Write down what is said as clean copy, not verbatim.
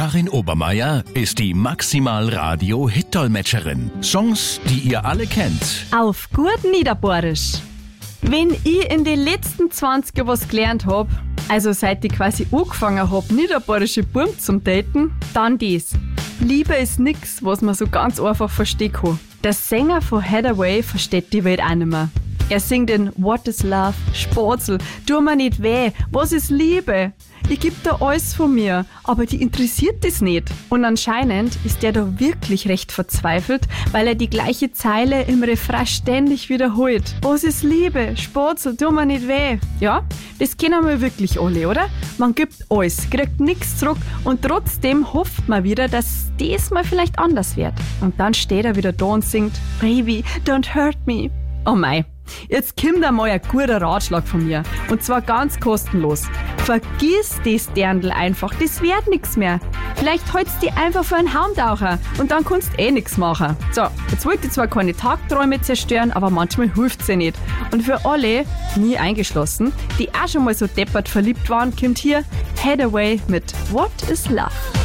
Karin Obermeier ist die Maximal-Radio-Hit-Dolmetscherin. Songs, die ihr alle kennt. Auf gut Niederbohrisch. Wenn ich in den letzten 20 Jahren was gelernt hab, also seit ich quasi angefangen hab, niederbohrische Burm zum Daten, dann das. Liebe ist nix, was man so ganz einfach verstehen kann. Der Sänger von Hathaway versteht die Welt auch nicht mehr. Er singt in What is Love, Spatzel, tu mir nicht weh, was ist Liebe? Ich geb da alles von mir, aber die interessiert das nicht. Und anscheinend ist der da wirklich recht verzweifelt, weil er die gleiche Zeile im Refrain ständig wiederholt. Was ist Liebe? Spatzel, tu mir nicht weh. Ja, das kennen wir wirklich alle, oder? Man gibt alles, kriegt nichts zurück und trotzdem hofft man wieder, dass das mal vielleicht anders wird. Und dann steht er wieder da und singt Baby, don't hurt me. Oh mei. Jetzt kommt einmal ein guter Ratschlag von mir. Und zwar ganz kostenlos. Vergiss das Dirndl einfach, das wird nix mehr. Vielleicht hältst du dich einfach für einen Haumtaucher und dann kannst du nix machen. So, jetzt wollte ich zwar keine Tagträume zerstören, aber manchmal hilft's ja nicht. Und für alle, nie eingeschlossen, die auch schon mal so deppert verliebt waren, kommt hier Hathaway mit What is Love.